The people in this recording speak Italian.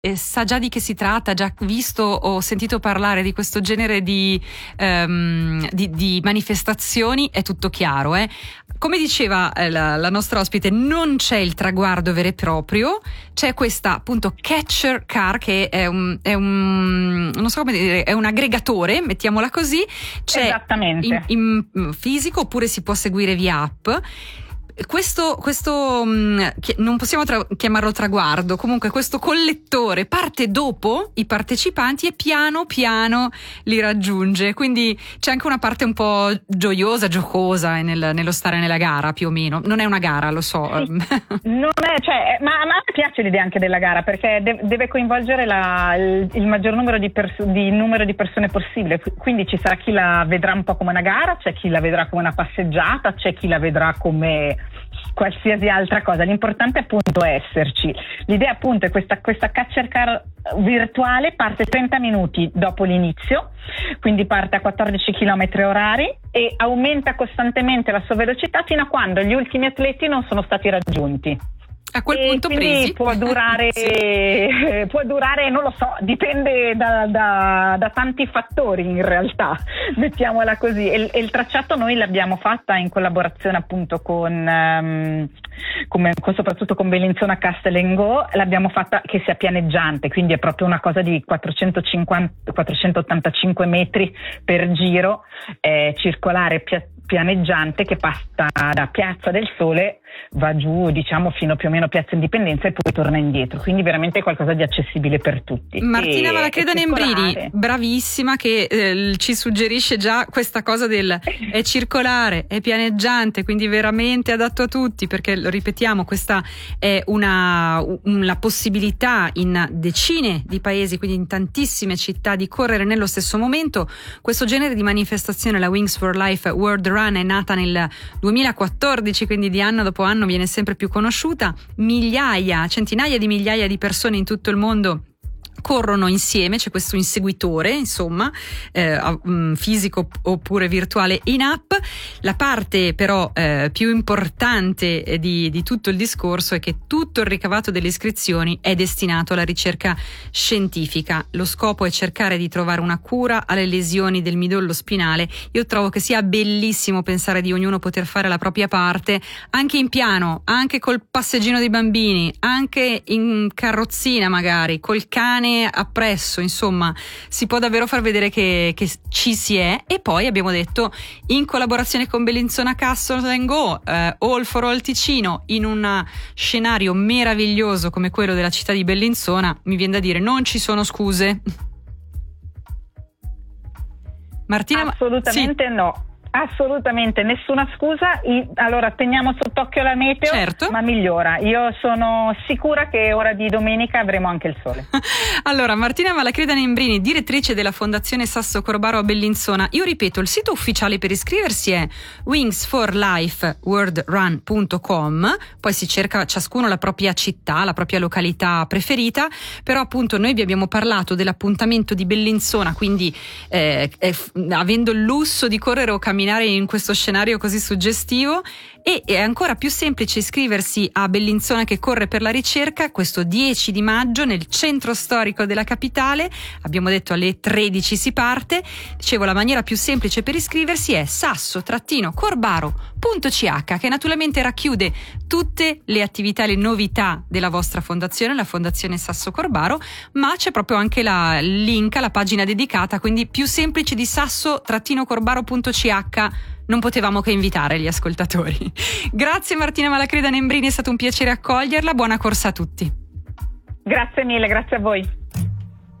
sa già di che si tratta, ha già visto o sentito parlare di questo genere di manifestazioni, è tutto chiaro. Come diceva la nostra ospite, non c'è il traguardo vero e proprio, c'è questa appunto catcher car che è un non so come dire, è un aggregatore, mettiamola così, c'è esattamente in fisico oppure si può seguire via app. Questo non possiamo chiamarlo traguardo, comunque questo collettore parte dopo i partecipanti e piano piano li raggiunge, quindi c'è anche una parte un po' gioiosa, giocosa nello stare nella gara, più o meno. Non è una gara, lo so. Sì. Non è, ma a me piace l'idea anche della gara, perché deve coinvolgere il maggior numero di persone possibile, quindi ci sarà chi la vedrà un po' come una gara, c'è chi la vedrà come una passeggiata, c'è chi la vedrà come qualsiasi altra cosa. L'importante appunto è esserci. L'idea appunto è questa catcher car virtuale, parte 30 minuti dopo l'inizio, quindi parte a 14 km orari e aumenta costantemente la sua velocità fino a quando gli ultimi atleti non sono stati raggiunti. A quel punto presi può durare non lo so, dipende da tanti fattori in realtà, mettiamola così, e il tracciato noi l'abbiamo fatta in collaborazione appunto con soprattutto con Bellinzona Castel & Go, l'abbiamo fatta che sia pianeggiante, quindi è proprio una cosa di 485 metri per giro, circolare pianeggiante, che passa da Piazza del Sole, va giù diciamo fino più o meno Piazza Indipendenza e poi torna indietro, quindi veramente qualcosa di accessibile per tutti. Martina Malacreda Nembrini, bravissima, che ci suggerisce già questa cosa è circolare, è pianeggiante, quindi veramente adatto a tutti, perché lo ripetiamo, questa è una possibilità in decine di paesi, quindi in tantissime città, di correre nello stesso momento. Questo genere di manifestazione, la Wings for Life World Run, è nata nel 2014, quindi di anno dopo anno viene sempre più conosciuta. Centinaia di migliaia di persone in tutto il mondo corrono insieme, c'è questo inseguitore, insomma, fisico oppure virtuale in app. La parte però più importante di tutto il discorso è che tutto il ricavato delle iscrizioni è destinato alla ricerca scientifica. Lo scopo è cercare di trovare una cura alle lesioni del midollo spinale. Io trovo che sia bellissimo pensare di ognuno poter fare la propria parte, anche in piano, anche col passeggino dei bambini, anche in carrozzina magari, col cane appresso, insomma si può davvero far vedere che ci si è. E poi abbiamo detto, in collaborazione con Bellinzona Castel & Go, All for All Ticino, in un scenario meraviglioso come quello della città di Bellinzona, mi viene da dire non ci sono scuse. Martina, assolutamente sì. No, assolutamente nessuna scusa. Allora teniamo sott'occhio la meteo, certo, ma migliora. Io sono sicura che ora di domenica avremo anche il sole. Allora, Martina Malacreda Nembrini, direttrice della Fondazione Sasso Corbaro a Bellinzona. Io ripeto, il sito ufficiale per iscriversi è wingsforlifeworldrun.com, poi si cerca ciascuno la propria città, la propria località preferita, però appunto noi vi abbiamo parlato dell'appuntamento di Bellinzona, quindi avendo il lusso di correre o camminare in questo scenario così suggestivo, e è ancora più semplice iscriversi a Bellinzona che corre per la ricerca questo 10 di maggio nel centro storico della capitale. Abbiamo detto alle 13 si parte. Dicevo, la maniera più semplice per iscriversi è sasso-corbaro.ch, che naturalmente racchiude tutte le attività e le novità della vostra fondazione, la Fondazione Sasso Corbaro, ma c'è proprio anche il link alla pagina dedicata, quindi più semplice di sasso-corbaro.ch non potevamo che invitare gli ascoltatori. Grazie Martina Malacreda Nembrini, è stato un piacere accoglierla, buona corsa a tutti. Grazie mille, grazie a voi.